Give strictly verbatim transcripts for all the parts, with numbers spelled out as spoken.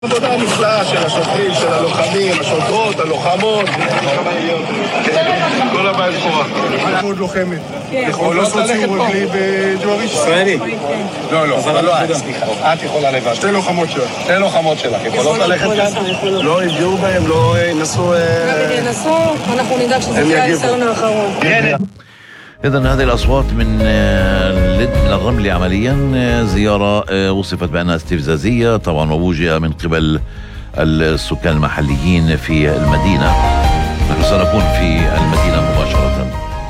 עבודה נפלאה של השוטרים, של הלוחמים, השוטרות, הלוחמות, כל הבית קורה. אנחנו עוד לוחמת. יכולת לעשות סיור רגלי בג'ואריש? ישראלי? לא, לא, אבל לא את, סליחה. את יכולה לבד. שתי לוחמות שלך. שתי לוחמות שלך. יכולות ללכת כאן? לא יפגעו בהם, לא ינסו... אם ינסו, אנחנו נדאג שזה יהיה הניסיון האחרון. إذن هذه الأصوات من من الرمل عمليا. زيارة وصفت بأنها استفزازية طبعا ووجه من قبل السكان المحليين في المدينة. نحن سنكون في المدينة مباشرة.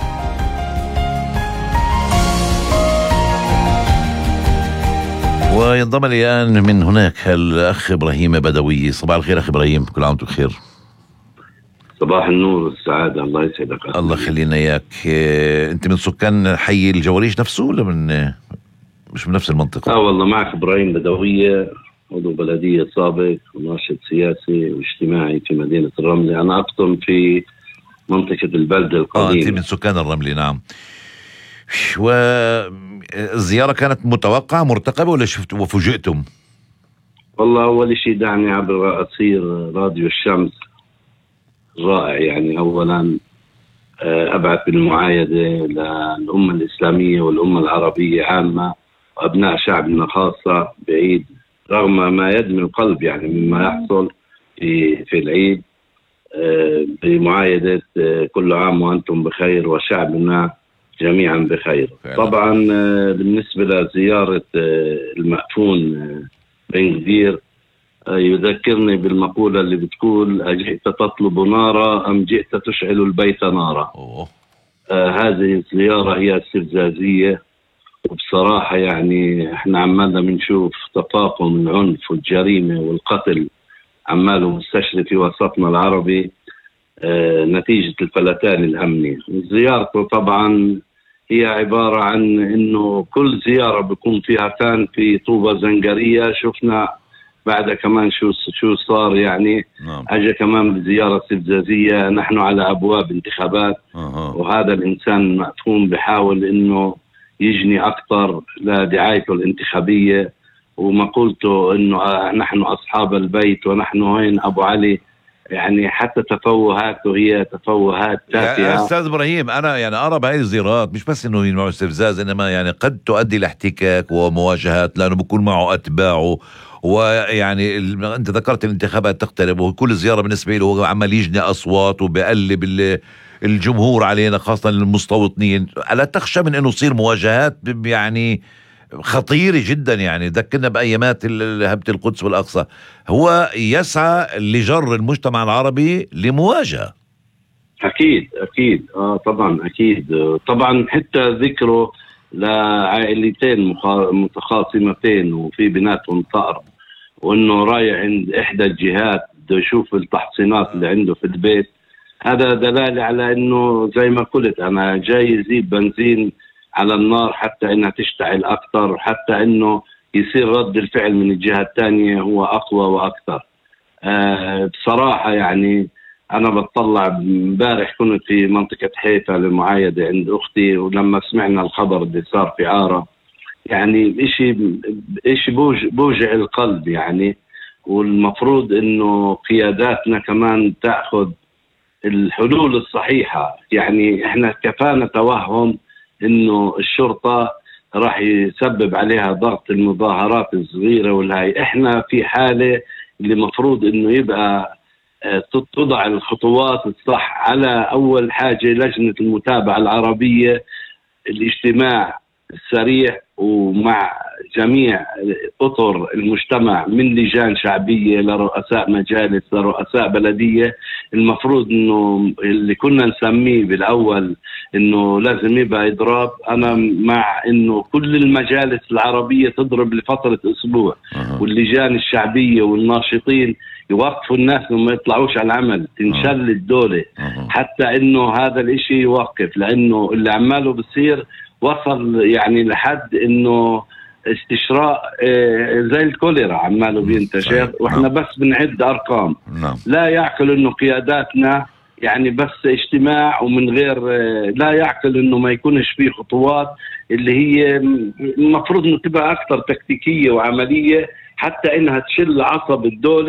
وينضم لي الآن من هناك الأخ إبراهيم بدوي. صباح الخير أخ إبراهيم، كل عام وأنت بخير. صباح النور والسعادة، الله يسعدك. الله يخلينا إياك. أنت من سكان حي الجواريش نفسه ولا من مش من نفس المنطقة؟ اه والله معك إبراهيم بدوية، عضو بلدية سابق وناشط سياسي واجتماعي في مدينة الرملة. أنا أقطن في منطقة البلدة القديمة. آه أنت من سكان الرملة. نعم. والزيارة كانت متوقعة مرتقبة ولا شفت وفوجئتم؟ والله أول شيء دعني عبر أثير راديو الشمس رائع، يعني أولا أبعث بالمعايدة للأمة الإسلامية والأمة العربية عامة وأبناء شعبنا خاصة بعيد، رغم ما يدمي القلب يعني مما يحصل في في العيد، بمعايدة كل عام وأنتم بخير وشعبنا جميعا بخير. طبعا بالنسبة لزيارة المأفون بن غدير يذكرني بالمقولة اللي بتقول أجئت تطلب نارا أم جئت تشعل البيت نارا. آه هذه الزيارة هي استفزازية، وبصراحة يعني احنا عمالنا بنشوف تفاقم العنف والجريمة والقتل عماله مستشري في وسطنا العربي آه نتيجة الفلتان الأمني. زيارته طبعا هي عبارة عن انه كل زيارة بيكون فيها كان في طوبة زنجرية، شفنا بعد كمان شو شو صار يعني. نعم. اجى كمان بزياره استفزازيه، نحن على ابواب انتخابات. أه. وهذا الانسان مأفون بحاول انه يجني اكثر لدعايته الانتخابيه ومقولته انه نحن اصحاب البيت ونحن وين ابو علي، يعني حتى تفوهاته هي تفوهات تافهه. يا استاذ ابراهيم، انا يعني ارى بهذه الزيارات مش بس انه ينوع استفزاز، انما يعني قد تؤدي لاحتكاك ومواجهات، لانه بيكون معه اتباعه، ويعني انت ذكرت الانتخابات تقترب وكل زياره بالنسبه له هو عمال يجني اصوات وبقلب الجمهور علينا خاصه المستوطنين. الا تخشى من انه يصير مواجهات يعني خطيره جدا؟ يعني ذكرنا بايامات هبه القدس والاقصى. هو يسعى لجر المجتمع العربي لمواجهه. اكيد اكيد اه طبعا اكيد طبعا، حتى ذكره لعائلتين متخاصمتين وفي بيناتهم ثأر، وانه رايح عند احدى الجهات بده يشوف التحصينات اللي عنده في البيت، هذا دلالة على انه زي ما قلت انا جاي يزيد بنزين على النار حتى انها تشتعل اكثر، حتى انه يصير رد الفعل من الجهة الثانية هو اقوى واكثر. آه بصراحة يعني أنا بتطلع. امبارح كنت في منطقة حيفا لمعايدة عند أختي، ولما سمعنا الخبر اللي صار في عارة يعني إشي إشي بوج بوجع القلب يعني. والمفروض إنه قياداتنا كمان تأخذ الحلول الصحيحة. يعني إحنا كفانا توهم إنه الشرطة راح يسبب عليها ضغط المظاهرات الصغيرة والهاي. إحنا في حالة اللي مفروض إنه يبقى تضع الخطوات الصح. على أول حاجة لجنة المتابعة العربية، الاجتماع السريع ومع جميع أطر المجتمع من لجان شعبية لرؤساء مجالس لرؤساء بلدية. المفروض إنه اللي كنا نسميه بالأول إنه لازم يبقى إضراب، أنا مع إنه كل المجالس العربية تضرب لفترة أسبوع، واللجان الشعبية والناشطين يوقفوا الناس وما يطلعوش على العمل، تنشل الدولة حتى إنه هذا الإشي يوقف، لأنه اللي عماله بصير وصل يعني لحد إنه استشراء زي الكوليرا عماله بينتشر، واحنا بس بنعد أرقام. لا يعقل إنه قياداتنا يعني بس اجتماع ومن غير، لا يعقل إنه ما يكونش فيه خطوات اللي هي المفروض إنه تبقى أكثر تكتيكية وعملية حتى انها تشل عصب الدوله